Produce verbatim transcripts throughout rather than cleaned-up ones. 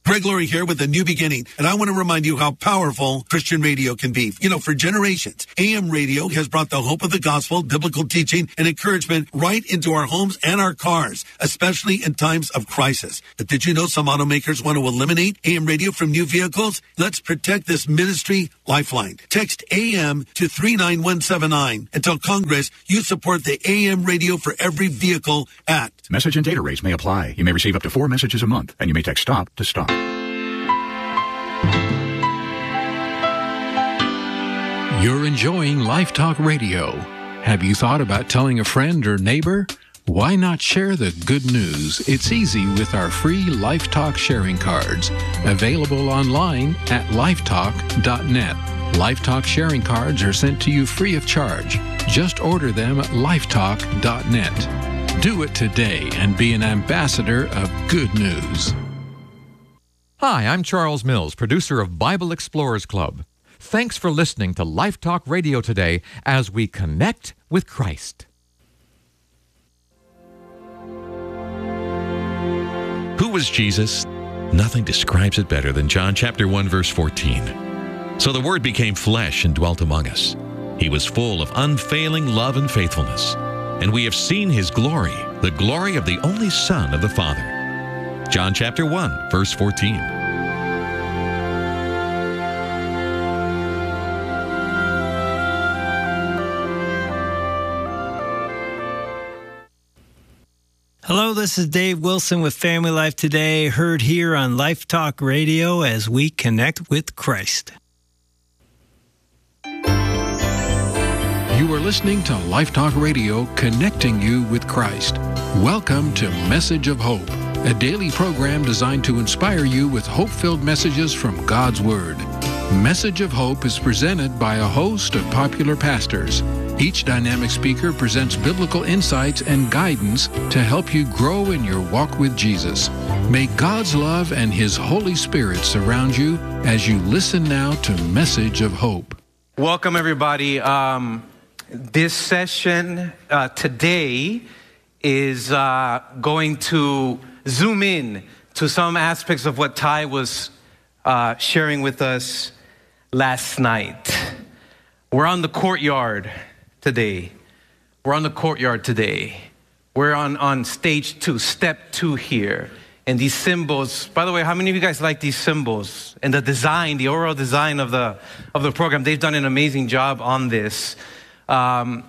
Greg Laurie here with A New Beginning, and I want to remind you how powerful Christian radio can be. You know, for generations, A M radio has brought the hope of the gospel, biblical teaching, and encouragement right into our homes and our cars, especially in times of crisis. But did you know some automakers want to eliminate A M radio from new vehicles? Let's protect this ministry lifeline. Text A M to three nine one seven nine and tell Congress you support the A M radio for every vehicle act. Message and data rates may apply. You may receive up to four messages a month, and you may text STOP to STOP. You're enjoying Life Talk Radio. Have you thought about telling a friend or neighbor? Why not share the good news? It's easy with our free Life Talk sharing cards, available online at lifetalk dot net. Life Talk sharing cards are sent to you free of charge. Just order them at lifetalk dot net. Do it today and be an ambassador of good news. Hi, I'm Charles Mills, producer of Bible Explorers Club. Thanks for listening to Life Talk Radio today as we connect with Christ. Who was Jesus? Nothing describes it better than John chapter one, verse fourteen. So the Word became flesh and dwelt among us. He was full of unfailing love and faithfulness. And we have seen His glory, the glory of the only Son of the Father. John chapter one, verse fourteen. Hello, this is Dave Wilson with Family Life Today, heard here on Life Talk Radio as we connect with Christ. You are listening to Life Talk Radio, connecting you with Christ. Welcome to Message of Hope, a daily program designed to inspire you with hope-filled messages from God's Word. Message of Hope is presented by a host of popular pastors. Each dynamic speaker presents biblical insights and guidance to help you grow in your walk with Jesus. May God's love and His Holy Spirit surround you as you listen now to Message of Hope. Welcome, everybody. Um, this session uh, today is uh, going to zoom in to some aspects of what Ty was uh, sharing with us last night. We're on the courtyard today. We're on the courtyard today. We're on, on stage two, step two here. And these symbols, by the way, how many of you guys like these symbols? And the design, the overall design of the of the program, they've done an amazing job on this. Um,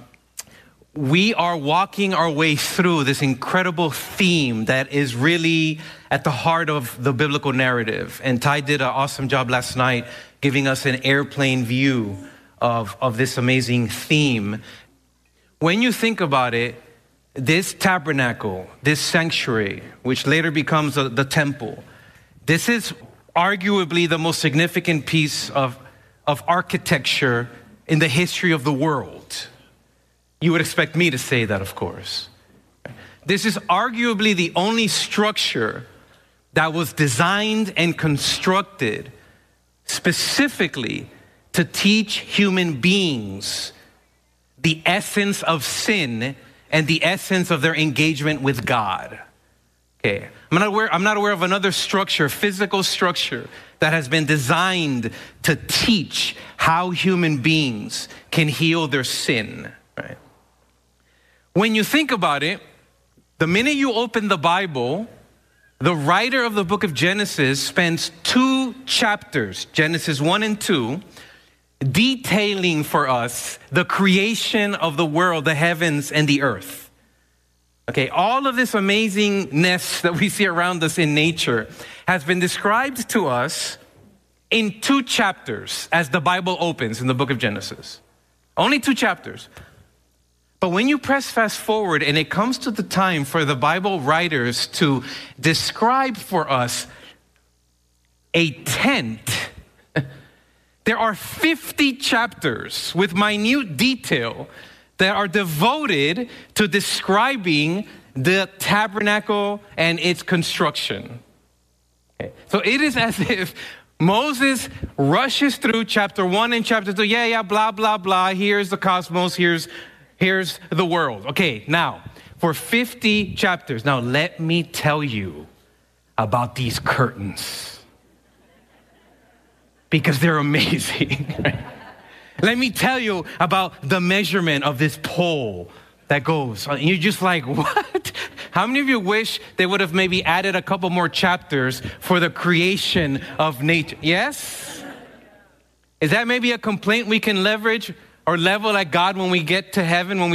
we are walking our way through this incredible theme that is really at the heart of the biblical narrative. And Ty did an awesome job last night giving us an airplane view of, of this amazing theme. When you think about it, this tabernacle, this sanctuary, which later becomes the, the temple, this is arguably the most significant piece of, of architecture in the history of the world. You would expect me to say that, of course. This is arguably the only structure that was designed and constructed specifically to teach human beings the essence of sin and the essence of their engagement with God. Okay, I'm not aware, I'm not aware of another structure, physical structure, that has been designed to teach how human beings can heal their sin. Right? When you think about it, the minute you open the Bible, the writer of the book of Genesis spends two chapters, Genesis one and two, detailing for us the creation of the world, the heavens and the earth. Okay, all of this amazingness that we see around us in nature has been described to us in two chapters as the Bible opens in the book of Genesis. Only two chapters. But when you press fast forward and it comes to the time for the Bible writers to describe for us a tent, there are fifty chapters with minute detail that are devoted to describing the tabernacle and its construction. Okay. So it is as if Moses rushes through chapter one and chapter two. Yeah, yeah, blah, blah, blah. Here's the cosmos. Here's, here's the world. Okay, now, for fifty chapters. Now, let me tell you about these curtains. because they're amazing. Let me tell you about the measurement of this pole that goes. And you're just like, what? How many of you wish they would have maybe added a couple more chapters for the creation of nature? Yes? Is that maybe a complaint we can leverage or level at God when we get to heaven, when we